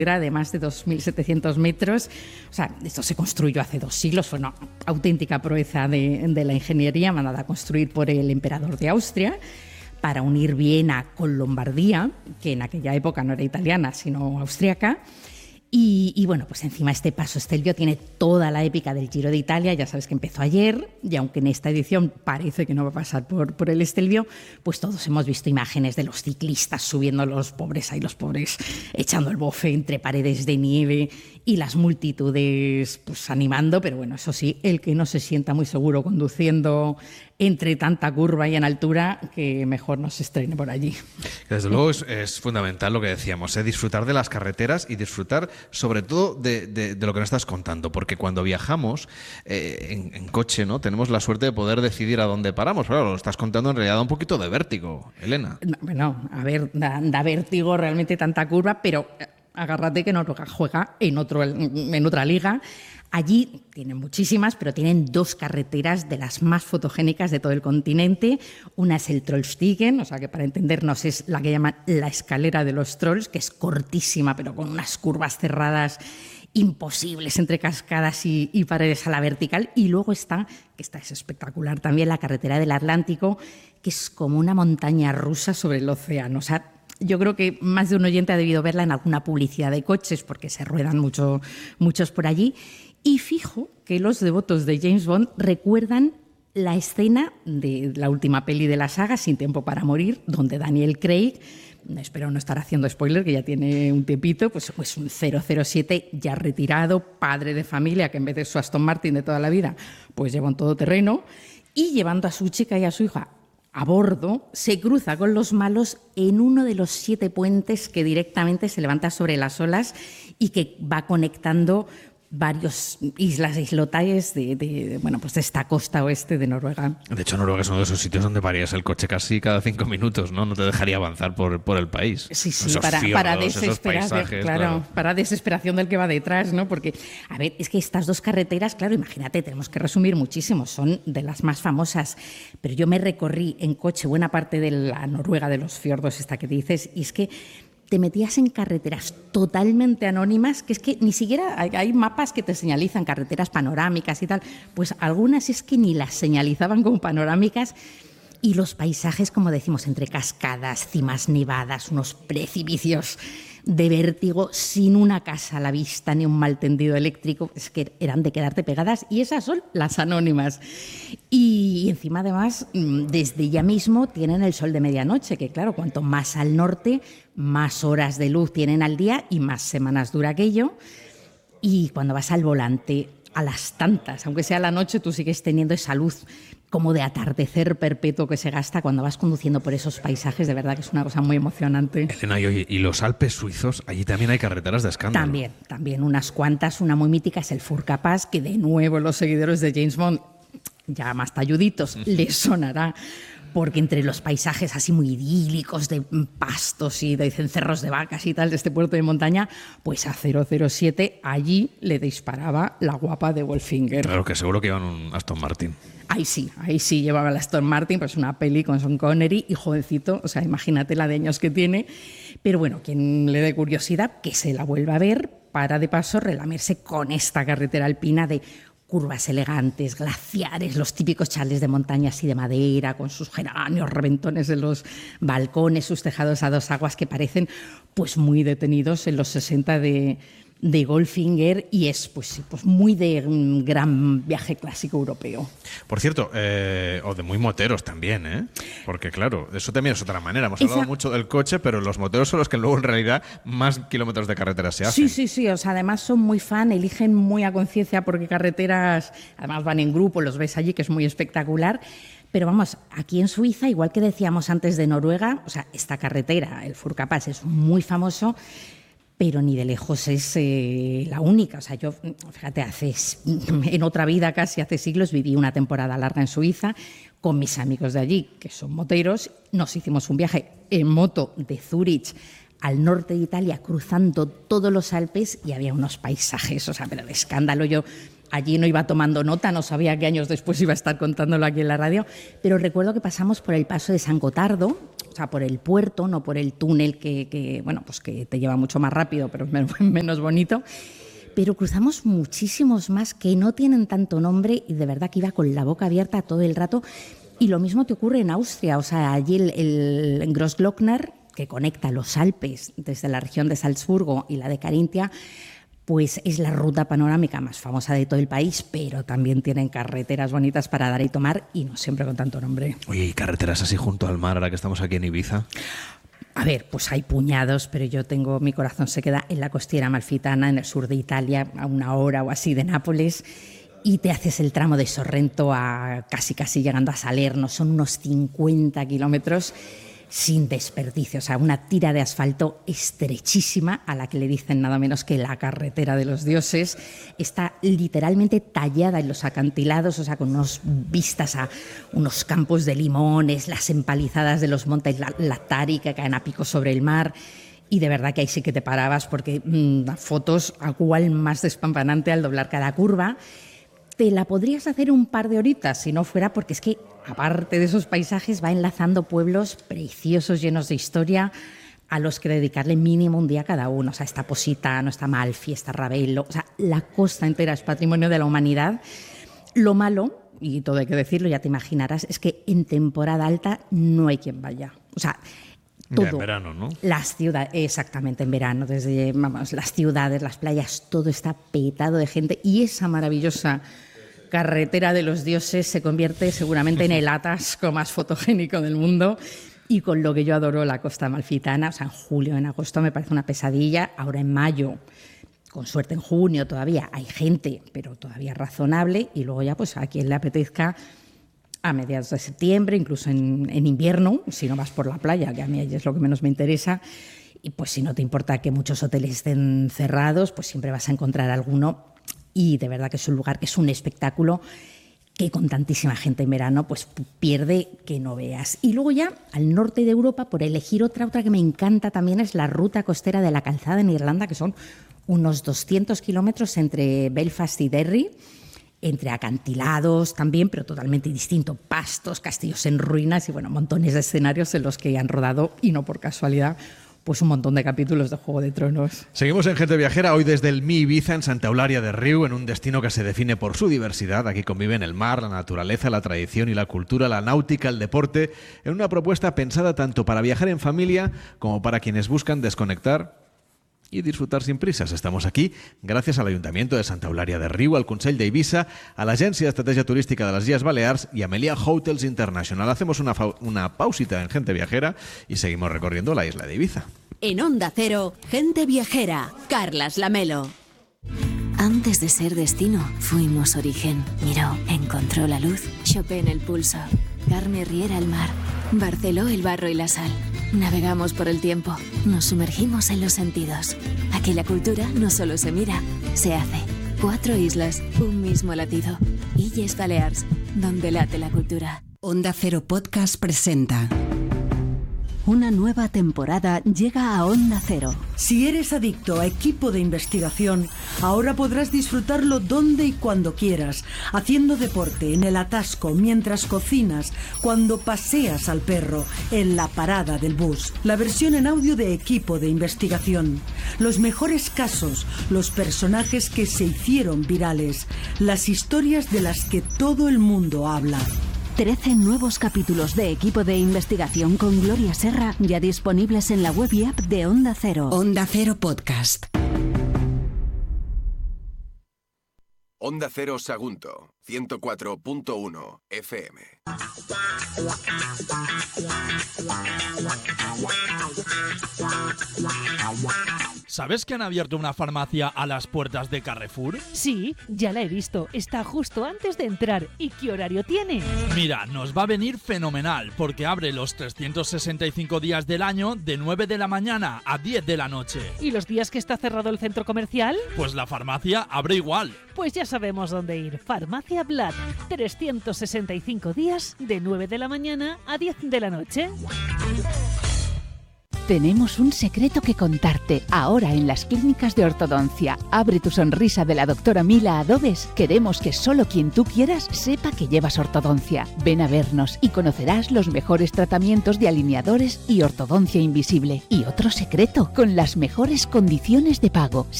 de más de 2.700 metros. O sea, esto se construyó hace 2 siglos, fue una auténtica proeza de la ingeniería mandada a construir por el emperador de Austria para unir Viena con Lombardía, que en aquella época no era italiana, sino austriaca. Y bueno, pues encima este paso Stelvio tiene toda la épica del Giro de Italia, ya sabes que empezó ayer, y aunque en esta edición parece que no va a pasar por el Stelvio, pues todos hemos visto imágenes de los ciclistas subiendo, los pobres echando el bofe entre paredes de nieve y las multitudes pues animando, pero bueno, eso sí, el que no se sienta muy seguro conduciendo entre tanta curva y en altura, que mejor no se estrene por allí. Desde luego es fundamental lo que decíamos, disfrutar de las carreteras y disfrutar sobre todo de lo que nos estás contando, porque cuando viajamos en coche, ¿no? Tenemos la suerte de poder decidir a dónde paramos. Pero lo estás contando, en realidad da un poquito de vértigo, Elena. Bueno, a ver, da vértigo realmente tanta curva, pero agárrate que Noruega juega en otra liga. Allí tienen muchísimas, pero tienen 2 carreteras de las más fotogénicas de todo el continente. Una es el Trollstigen, o sea que para entendernos es la que llaman la escalera de los trolls, que es cortísima, pero con unas curvas cerradas imposibles entre cascadas y paredes a la vertical. Y luego está, que esta es espectacular también, la carretera del Atlántico, que es como una montaña rusa sobre el océano. O sea, yo creo que más de un oyente ha debido verla en alguna publicidad de coches, porque se ruedan muchos por allí. Y fijo que los devotos de James Bond recuerdan la escena de la última peli de la saga, Sin tiempo para morir, donde Daniel Craig, espero no estar haciendo spoiler, que ya tiene un tiempito, pues un 007 ya retirado, padre de familia, que en vez de su Aston Martin de toda la vida, pues lleva un todoterreno, y llevando a su chica y a su hija a bordo, se cruza con los malos en uno de los 7 puentes que directamente se levanta sobre las olas y que va conectando varios islotes de esta costa oeste de Noruega. De hecho, Noruega es uno de esos sitios donde parías el coche casi cada 5 minutos, ¿no? No te dejaría avanzar por el país. Sí, para desesperación, claro, para desesperación del que va detrás, ¿no? Porque, a ver, es que estas 2 carreteras, claro, imagínate, tenemos que resumir muchísimo, son de las más famosas, pero yo me recorrí en coche buena parte de la Noruega de los fiordos, esta que dices, y es que te metías en carreteras totalmente anónimas, que es que ni siquiera hay mapas que te señalizan carreteras panorámicas y tal, pues algunas es que ni las señalizaban como panorámicas, y los paisajes, como decimos, entre cascadas, cimas nevadas, unos precipicios de vértigo, sin una casa a la vista ni un mal tendido eléctrico, es que eran de quedarte pegadas, y esas son las anónimas. Y encima, además, desde ya mismo tienen el sol de medianoche, que claro, cuanto más al norte, más horas de luz tienen al día y más semanas dura aquello. Y cuando vas al volante, a las tantas, aunque sea la noche, tú sigues teniendo esa luz como de atardecer perpetuo que se gasta cuando vas conduciendo por esos paisajes. De verdad que es una cosa muy emocionante. Elena, y los Alpes suizos, allí también hay carreteras de escándalo. También unas cuantas. Una muy mítica es el Furka-Pass, que de nuevo los seguidores de James Bond, ya más talluditos, les sonará, porque entre los paisajes así muy idílicos de pastos y de cencerros de vacas y tal de este puerto de montaña, pues a 007 allí le disparaba la guapa de Goldfinger. Claro, que seguro que iban un Aston Martin. Ahí sí llevaba el Aston Martin, pues una peli con Sean Connery y jovencito, o sea, imagínate la de años que tiene. Pero bueno, quien le dé curiosidad, que se la vuelva a ver para de paso relamerse con esta carretera alpina de curvas elegantes, glaciares, los típicos chalés de montaña así de madera, con sus geranios, reventones en los balcones, sus tejados a 2 aguas que parecen pues muy detenidos en los 60 de Goldfinger, y es pues muy de un gran viaje clásico europeo. Por cierto, o de muy moteros también, ¿eh? Porque claro, eso también es otra manera. Hemos hablado mucho del coche, pero los moteros son los que luego en realidad más kilómetros de carretera se hacen. Sí, o sea, además son muy fan, eligen muy a conciencia porque carreteras, además van en grupo, los ves allí, que es muy espectacular. Pero vamos, aquí en Suiza, igual que decíamos antes de Noruega, o sea, esta carretera, el Furka-Pass, es muy famoso, pero ni de lejos es la única. O sea, yo, fíjate, en otra vida, casi hace siglos, viví una temporada larga en Suiza con mis amigos de allí, que son moteros. Nos hicimos un viaje en moto de Zúrich al norte de Italia, cruzando todos los Alpes, y había unos paisajes, o sea, pero de escándalo. Yo allí no iba tomando nota, no sabía que años después iba a estar contándolo aquí en la radio, pero recuerdo que pasamos por el paso de San Gotardo, o sea, por el puerto, no por el túnel que te lleva mucho más rápido, pero es menos bonito. Pero cruzamos muchísimos más que no tienen tanto nombre y de verdad que iba con la boca abierta todo el rato. Y lo mismo te ocurre en Austria, o sea, allí el Großglockner, que conecta los Alpes desde la región de Salzburgo y la de Carintia, pues es la ruta panorámica más famosa de todo el país, pero también tienen carreteras bonitas para dar y tomar y no siempre con tanto nombre. Oye, ¿y carreteras así junto al mar ahora que estamos aquí en Ibiza? A ver, pues hay puñados, pero mi corazón se queda en la costiera amalfitana, en el sur de Italia, a 1 hora o así de Nápoles, y te haces el tramo de Sorrento a casi llegando a Salerno. Son unos 50 kilómetros sin desperdicio, o sea, una tira de asfalto estrechísima a la que le dicen nada menos que la carretera de los dioses. Está literalmente tallada en los acantilados, o sea, con unas vistas a unos campos de limones, las empalizadas de los montes Lattari que caen a pico sobre el mar. Y de verdad que ahí sí que te parabas porque fotos a cual más despampanante al doblar cada curva. Te la podrías hacer un par de horitas si no fuera porque es que, aparte de esos paisajes, va enlazando pueblos preciosos, llenos de historia, a los que dedicarle mínimo un día cada uno. O sea, está Positano, está Amalfi, está Ravello. O sea, la costa entera es patrimonio de la humanidad. Lo malo, y todo hay que decirlo, ya te imaginarás, es que en temporada alta no hay quien vaya. O sea, todo. Ya en verano, ¿no? Las ciudades, exactamente, en verano, desde las ciudades, las playas, todo está petado de gente y esa maravillosa carretera de los dioses se convierte seguramente en el atasco más fotogénico del mundo y con lo que yo adoro la costa amalfitana. O sea, en julio, en agosto me parece una pesadilla, ahora en mayo, con suerte en junio todavía hay gente, pero todavía razonable, y luego ya pues a quien le apetezca a mediados de septiembre, incluso en invierno, si no vas por la playa, que a mí ahí es lo que menos me interesa, y pues si no te importa que muchos hoteles estén cerrados, pues siempre vas a encontrar alguno, y de verdad que es un lugar, que es un espectáculo que con tantísima gente en verano pues pierde que no veas. Y luego ya al norte de Europa, por elegir otra que me encanta también, es la ruta costera de la Calzada en Irlanda, que son unos 200 kilómetros entre Belfast y Derry, entre acantilados también, pero totalmente distinto, pastos, castillos en ruinas y bueno, montones de escenarios en los que han rodado, y no por casualidad, pues un montón de capítulos de Juego de Tronos. Seguimos en Gente Viajera, hoy desde el Mi Ibiza en Santa Eulalia de Riu, en un destino que se define por su diversidad. Aquí conviven el mar, la naturaleza, la tradición y la cultura, la náutica, el deporte, en una propuesta pensada tanto para viajar en familia como para quienes buscan desconectar y disfrutar sin prisas. Estamos aquí gracias al Ayuntamiento de Santa Eulalia de Riu, al Consell d'Eivissa, a l'Agència d'Estratègia Turística de les Illes Balears y a Meliá Hotels International. Hacemos una pausita en Gente Viajera y seguimos recorriendo la isla de Ibiza. En Onda Cero, Gente Viajera, Carlas Lamelo. Antes de ser destino, fuimos origen. Miró, encontró la luz, Chopin el pulso, Carme Riera el mar, Barceló el barro y la sal. Navegamos por el tiempo, nos sumergimos en los sentidos. Aquí la cultura no solo se mira, se hace. 4 islas, un mismo latido. Illes Balears, donde late la cultura. Onda Cero Podcast presenta. Una nueva temporada llega a Onda Cero. Si eres adicto a equipo de investigación, ahora podrás disfrutarlo donde y cuando quieras, haciendo deporte, en el atasco, mientras cocinas, cuando paseas al perro, en la parada del bus. La versión en audio de Equipo de Investigación. Los mejores casos, los personajes que se hicieron virales, las historias de las que todo el mundo habla. 13 nuevos capítulos de Equipo de Investigación con Gloria Serra ya disponibles en la web y app de Onda Cero. Onda Cero Podcast. Onda Cero Sagunto, 104.1 FM. ¿Sabes que han abierto una farmacia a las puertas de Carrefour? Sí, ya la he visto. Está justo antes de entrar. ¿Y qué horario tiene? Mira, nos va a venir fenomenal, porque abre los 365 días del año de 9 de la mañana a 10 de la noche. ¿Y los días que está cerrado el centro comercial? Pues la farmacia abre igual. Pues ya sabemos dónde ir. Farmacia Blatt. 365 días de 9 de la mañana a 10 de la noche. Tenemos un secreto que contarte. Ahora en las clínicas de ortodoncia Abre tu sonrisa de la doctora Mila Adobes, queremos que solo quien tú quieras sepa que llevas ortodoncia. Ven a vernos y conocerás los mejores tratamientos de alineadores y ortodoncia invisible. Y otro secreto, con las mejores condiciones de pago.